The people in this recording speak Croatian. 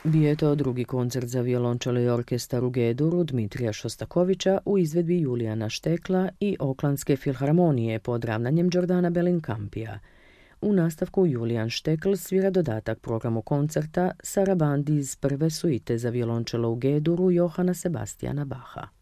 Bio je to drugi koncert za violončelo i orkestar u G-duru Dmitrija Šostakovića u izvedbi Julijana Štekla i Oklandske filharmonije pod ravnanjem Đordana Belinkampija. U nastavku Julijan Štekl svira dodatak programu koncerta Sarabandi iz prve suite za violončelo u G-duru Johana Sebastijana Bacha.